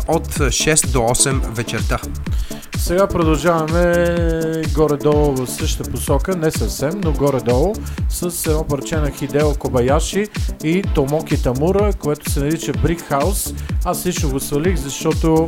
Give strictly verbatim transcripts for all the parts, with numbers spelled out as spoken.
от шест до осем вечерта. Сега продължаваме горе-долу в същата посока, не съвсем, но горе-долу, с едно парче на Хидео Кобаяши и Томоки Тамура, което се нарича Brick House. Аз лично го свалих, защото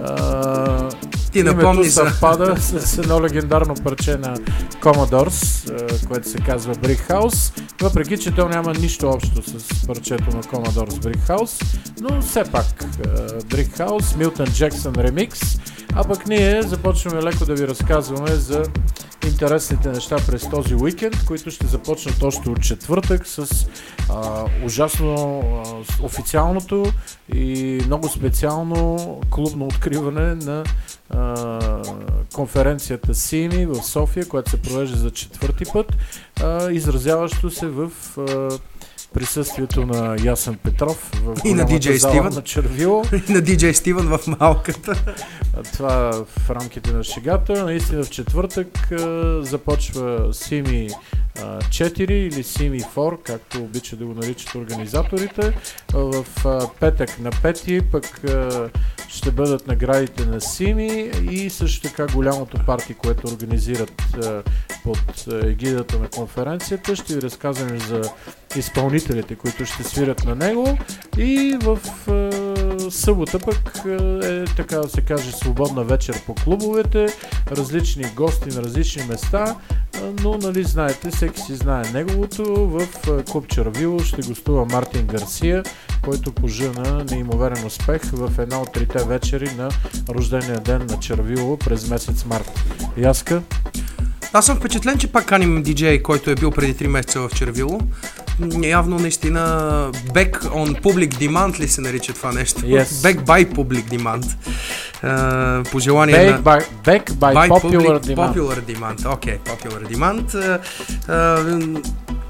а, ти напомни съвпада за... с едно легендарно парче на Commodores, а, което се казва Brick House, въпреки че то няма нищо общо с парчето на Commodores Brick House, но все пак а, Brick House, Milton Jackson Remix. А пък ние започваме леко да ви разказваме за интересните неща през този уикенд, които ще започнат още от четвъртък с а, ужасно а, официалното и много специално клубно откриване на а, конференцията Сими в София, която се провежда за четвърти път, а, изразяващо се в а, присъствието на Ясен Петров в и на диджей Стивън на Червило. И на диджей Стивън в малката. Това в рамките на шегата. Наистина в четвъртък а, започва Сими четири или Сими четири, както обича да го наричат организаторите. А, в а, петък на пети пък а, ще бъдат наградите на Сими и също така голямото парти, което организират а, под егидата на конференцията. Ще ви разказваме за изпълнителите, които ще свирят на него, и в е, събота пък е, така да се каже, свободна вечер по клубовете, различни гости на различни места, е, но нали знаете, всеки си знае неговото. В е, клуб Червило ще гостува Мартин Гарсия, който пожъна неимоверен успех в една от трите вечери на рождения ден на Червило през месец март. Яска? Аз съм впечатлен, че пак каним диджей, който е бил преди три месеца в Червило. Явно наистина back on public demand ли се нарича това нещо? Yes. Back by public demand. Uh, по желание back на... By, back by, by popular public, demand. Popular demand. Окей, okay, popular demand. Uh, uh,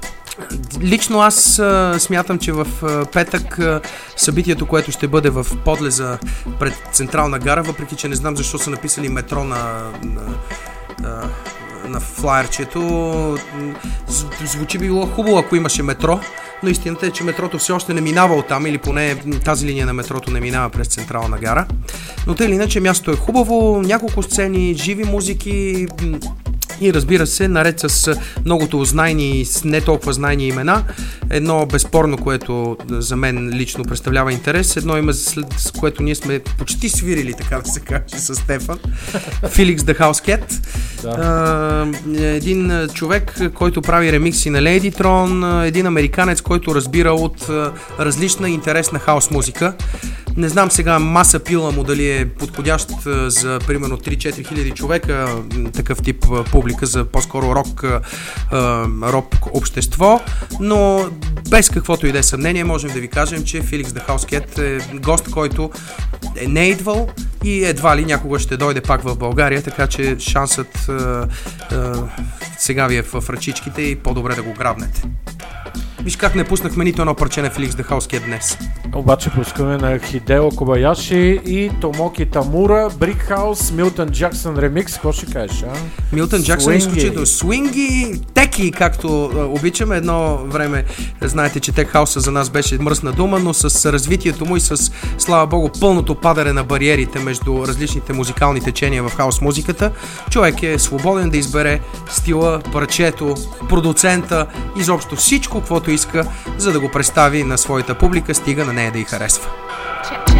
Лично аз uh, смятам, че в uh, петък uh, събитието, което ще бъде в Подлеза пред Централна гара, въпреки че не знам защо са написали метро на... на uh, на флаерчето, звучи би било хубаво, ако имаше метро, но истината е, че метрото все още не минава оттам, или поне тази линия на метрото не минава през Централна гара. Но тъй или иначе мястото е хубаво, няколко сцени, живи музики и разбира се, наред с многото знайни и не толкова знайни имена, едно безспорно, което за мен лично представлява интерес, едно име, с което ние сме почти свирили, така да се каже, с Стефан, Felix the House Cat. Да. Един човек, който прави ремикси на Ladytron, един американец, който разбира от различна интересна хаус музика. Не знам сега маса пила му дали е подходящ за примерно три-четири хиляди човека, такъв тип публика, за по-скоро рок, рок общество, но без каквото и да е съмнение можем да ви кажем, че Felix the House Cat е гост, който е не идвал и едва ли някога ще дойде пак в България, така че шансът а, а, сега ви е в ръчичките и по-добре да го грабнете. Виж как не пуснахме нито едно парче на Felix the House Cat днес. Обаче пускаме на Хидео Кобаяши и Томоки Тамура, Brick House, Milton Jackson Remix. Какво ще кажеш, а? Milton Jackson е изключително. Свинги, теки, както обичаме. Едно време, знаете, че тек хауса за нас беше мръсна дума, но с развитието му и с, слава богу, пълното падане на бариерите между различните музикални течения в хаус музиката, човек е свободен да избере стила, парчето, продуцента, изобщо всичко, каквото иска, за да го представи на своята публика, стига на нея да й харесва.